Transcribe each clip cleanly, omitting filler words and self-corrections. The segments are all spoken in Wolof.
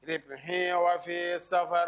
ربحي وفي السفر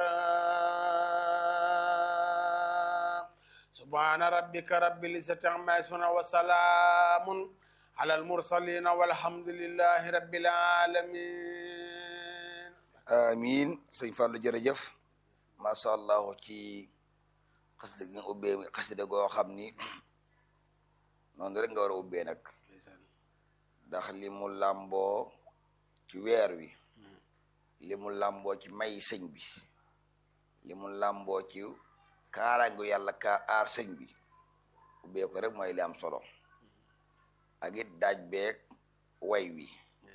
سبحان ربك رب العزة عما يصفون وسلام على المرسلين والحمد لله رب العالمين amiin sëñ Fallou jërëjëf macha allah ci xasida gi nga ubbee xasida goo xam ni noonu rek nga war a ubbee nag ndax li mu làmboo ci weer wi li mu làmboo ci may sëñ bi li mu làmboo ci kaaraangu yàlla aar sëñ bi ubbee ko rek mooy li am solo ak it daaj beeg way wi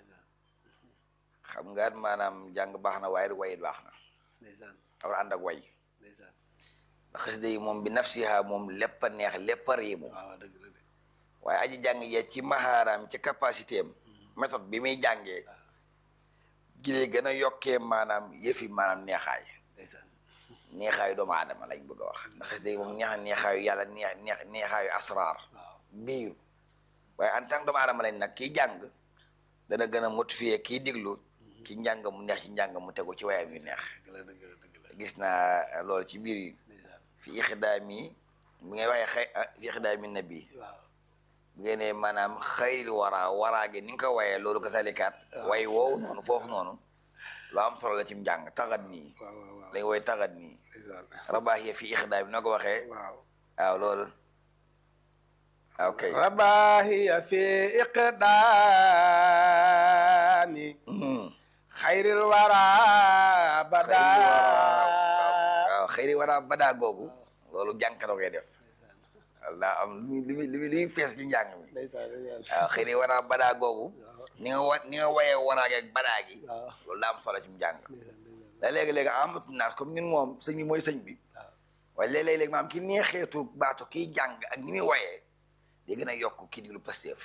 xam nga maanaam jàng baax na waaye wayit baax na war ànd ak way ba xasida yi moom bi nafsiha moom lépp a neex lépp a riimu waaye aji jàng jee ci mahaaraam ci capacité am méthode bi muy jàngee gilee gën a yokkee maanaam yëfi maanaam neexaayu doomu aadama lañ bëgg a wax ndax xasida yi moom neexaayu yàlla neexaayu asraar biir waaye en tant que doomu aadama lañ nag kiy jàng dana gën a motiver kiy diglu ci njàng mu neex ci njàng mu tegu ci wayam yu neex gis naa loolu ci biir yi fi ixdaami bi ngay waxee fi ixdaami nabi bi ngay ne maanaam xayril waraa gi ni nga ko wayee loolu ko salikaat way woowu noonu foofu noonu lu am solo la ci njàng taxat nii lañ woy taxat nii rabaahiya fi ixdaami noo ko waxee waaw loolu ok rabaahiya fi iqdaami xayril waraa badaa waaw xayril waraa badaa googu loolu jànkaro koy def walla am li fees ci njàng mi waaw xayril waraa badaa googu ni nga wayee waraa gi ak badaa gi loolu daa am solo ci mu jàng da léegi-léegi amatu naas comme ñun moom sëñ bi mooy sëñ bi waaye léeg-léeg maam ki neexeetu baatu kiy jàng ak ni muy wayee di gën a yokk kii diglu Pastef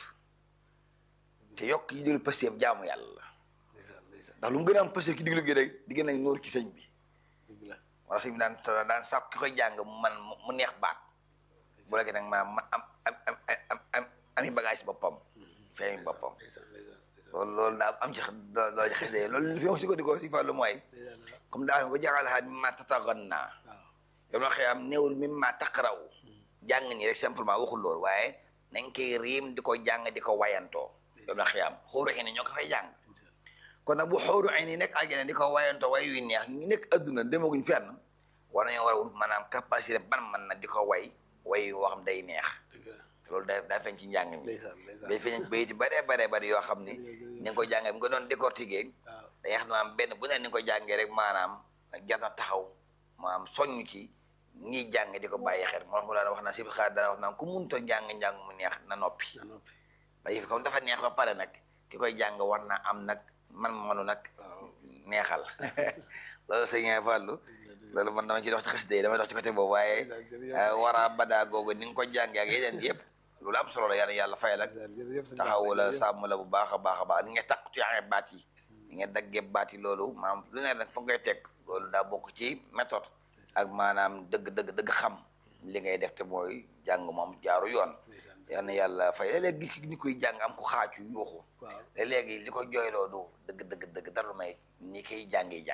te yokk yi diglu Pastef jaamu yàlla la ndax lu mu gën a am Pastef ki diglu gi rek di gën a nóor ci sëñ bi wala sëñ bi daan sàkk ki koy jàng mu neex baat bu la nag maam ma am ami bagage boppam feeñ boppam loolu daa am ci loolu ci xes loolu fi ma si ko di ko si fàllu mooy comme daa ba jaxalaxaa mi ma tataganna yow na xëy am néewul mi ma taqaraw jàng nii rek simplement waxul loolu waaye nañ koy riim di ko jàng di ko wayantoo yow na xëy am xóoru xëy ñoo ko fay jàng kon nag bu xóoru ay nii nekk àjjana di ko wayantoo way yu neex ñu nekk adduna demaguñ fenn war nañoo war a wut maanaam capacité ban man na di ko way yoo xam day neex loolu daa feeñ ci njàng mi day feeñ bay ci bare yoo xam ni ni nga ko jàngee bu nga doon décortiquer dañuy xam ne maanaam benn bu ne ni nga ko jàngee rek maanaam jar na taxaw maanaam soññ ci ñiy jàng di ko bàyyi xel moo tax mu daan wax naa si xaar daan wax naan ku munta njàng mu neex na noppi day fi comme dafa neex ba pare nag ki koy jàng war naa am nag manu nag neexal loolu sëñ Fallou loolu man dama ci dox ci xasida yi damay dox ci côté boobu waaye waraa badaa googu ni nga ko jàngee ak yeneen yëpp loolu am solo la yàlla fay la taxaw la sàmm la bu baax a baax a baax ni nga taqtu yaxe baat yi ni nga daggee baat yi loolu maanaam lu ne nag fa ngay teg loolu daa bokk ci méthode ak maanaam dëgg xam li ngay def te mooy jàng moom jaaru yoon yal na yàlla fay léeg-léeg gi ni koy jàng am ko xaacu yuuxu léegi li ko jooyloo du dëgg daru may ni koy jàngee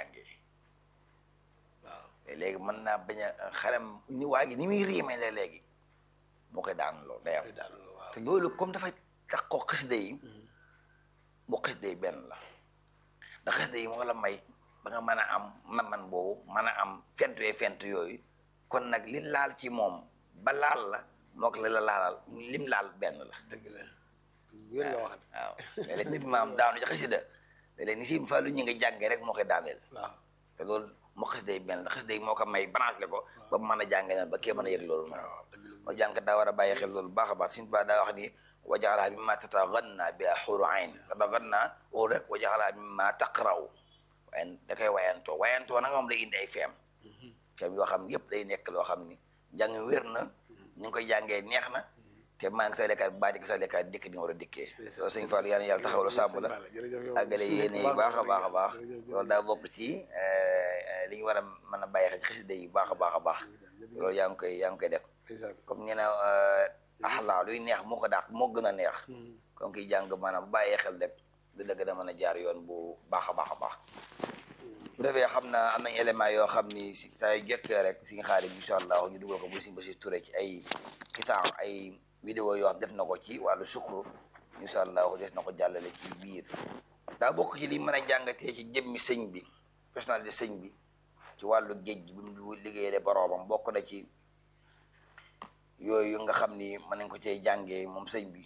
léegi mën naa bañ a xaram ni waa gi ni muy riimee léegi moo koy daan loolu day am te loolu comme dafay taxoo xasida yi moo xasida yi benn la ndax xasida yi moo la may ba nga mën a am man boobu mën a am fent yooyu kon nag li laal ci moom ba laal la moo ko la laalal lim laal benn la dëgg la wér nga wax waaw léeg-léeg nit maam daanu ci xasida léeg-léeg ni si fa lu ñu nga jàngee rek moo koy daaneel te loolu moo xasida yi benn la xasida yi moo ko may branche le ko ba mu mën a jàngee naan ba kee mën a yëg loolu noonu moo jàng daa war a bàyyi xel loolu baax a baax suñu baax daa wax ni wajaxalaa bi ma tataganna bi xuru ayn tataganna waxul rek wajaxalaa bi ma taqraw waaye da koy wayantoo nag moom day indi ay feem yoo xam ne yëpp day nekk loo xam ni njàng wér na ni nga koy jàngee neex na te maa ngi sa lekkaat baati sa lekkaat dikk di nga war a dikkee loolu sëñ Fallou yàlla yàlla taxawlu sàmm la àggale yéene yi baax a baax loolu daa bokk ci li ñu war a mën a bàyyi xel ci xasida yi baax a baax loolu yaa ngi koy def comme nee na axlaa luy neex moo ko dàq moo gën a neex comme kiy jàng maanaam bàyyee xel rek dina gën a mën a jaar yoon bu baax a baax bu defee xam naa am nañ élément yoo xam ni si saa yu jekkee rek si nga xaarim incha allah ñu dugal ko bu si Basiir Touré ci ay xitaan ay vidéo yoo xam def na ko ci wàllu sukkur incha allah des na ko jàllale ci biir daa bokk ci li mën a jàngatee ci jëmmi sëñ bi personnalité sëñ bi ci wàllu géej gi bi mu liggéeyee boroomam bokk na ci yooyu nga xam ni mën nañ ko cee jàngee moom sëñ bi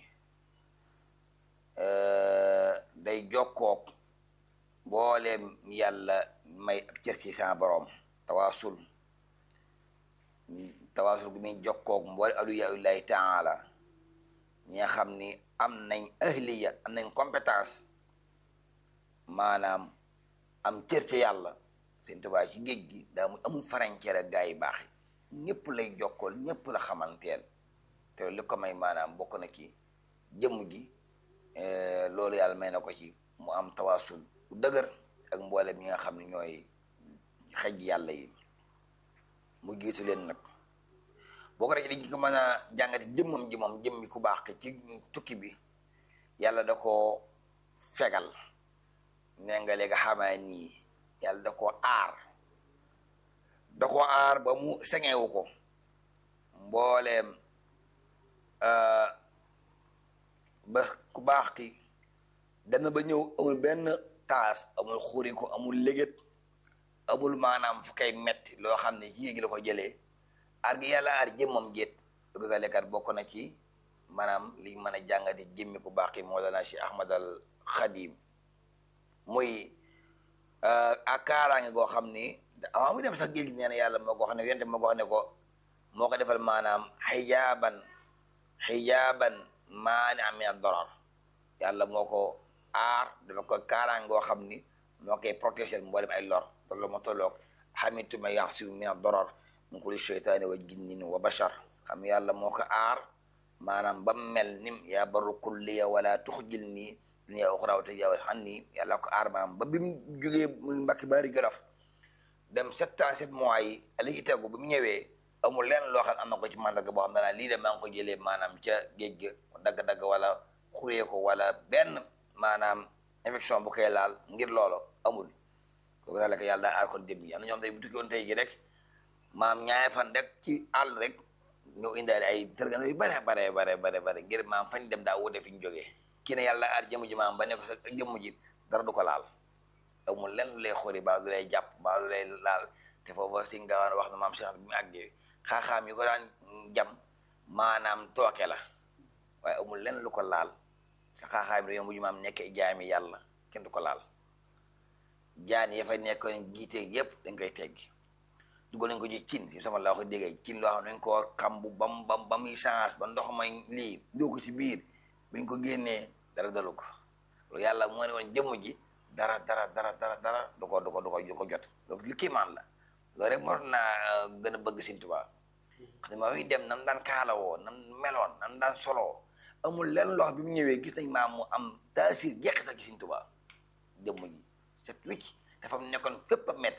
day jokkook mbooleem yàlla may ab cër ci sama boroom tawaasul bi muy jokkook mboole awliyaullahi taala ñi nga xam ni am nañ ahliya am nañ compétence maanaam am cër ci yàlla Sëñ Tuubaa ci géej gi daa mu amul frontière ak gaa yi baax yi ñëpp lay jokkool ñëpp la xamanteel te li ko may maanaam bokk na ci jëmm gi loolu yàlla may na ko ci mu am tawaasul bu dëgër ak mboolem ñi nga xam ne ñooy xej yàlla yi mu jiitu leen nag boo ko rek dañ ko mën a jàngati jëmmam ji moom jëmmi ku baax ci tukki bi yàlla da koo fegal nee nga léegi xamaa nii yàlla da koo aar ba mu sengewu ko mbooleem ba ku baax ki dana ba ñëw amul benn taas amul xuriku amul léget amul maanaam fu koy metti loo xam ne ci gi la ko jëlee aar gi yàlla aar jëmmam jéet dëgg bokk na ci maanaam li mën a jàngati jëmmi ku baax ki Mawlana Cheikh Ahmad al Xadim muy ak kaaraange goo xam ni avant mu dem sax géej gi nee na yàlla moo ko wax ne yonte moo ko wax ne ko moo ko defal maanaam xijaaban maani min ad-darar yàlla moo ko aar dafa ko kaaraange goo xam ni moo koy protéger mboolem ay lor loolu moo tolloog xamitu ma yaxsimu min ad-darar min kulli sheytaani wa jinnin wa bashar xam yàlla moo ko aar maanaam ba mel nim yaa barru kulliya wala tuxjil nii dunya uxra te yow xam ni yàlla ko aar maanaam ba bi mu jógee muy Mbàkke Bari Jolof dem 7 ans 7 mois yi li ci tegu ba mu ñëwee amul lenn loo xam am na ko ci mandarga boo xam danaa lii de maa ngi ko jëlee maanaam ca géej ga dagg-dagg wala xuree ko wala benn maanaam infection bu koy laal ngir loolo amul kooku daal la yàlla daa aar kon dem yi am na ñoom tey bu tukki woon tey ji rek maam ñaari fan rek ci àll rek ñëw indaale ay tërgana yu bare ngir maam fañ dem daa wute fi ñu jógee kii ne yàlla aar jëmm ji maam ba ne ko sa jëmm ji dara du ko laal amul lenn lu lay xori baa lu lay jàpp baa lu lay laal te foofu si nga wax na maam Cheikh bi mu àggee xaaxaam yi ko daan jam maanaam tooke la waaye amul lenn lu ko laal te xaaxaam yi mujj maam nekk jaami yàlla kenn du ko laal jaan ya fa nekkoon jiite yépp dañ koy teggi dugal nañ ko ci cin si sama la ko déggee cin loo xam ne dañ koo xam bu ba muy change ba ndox may lii doo ko ci biir biñ ko génnee dara dalu ko loolu yàlla moo ne woon jëmm ji dara du ko jot donc li kiimaan la loolu rek moo naa gën a bëgg Sëñ Tuubaa xam ne maa muy dem nam daan kaalawoo nam meloon nam daan soloo amul lenn loo xam bi mu ñëwee gis nañ maam mu am taasir jeexital ci Sëñ Tuubaa jëmm ji set wicc dafa nekkoon fépp a mett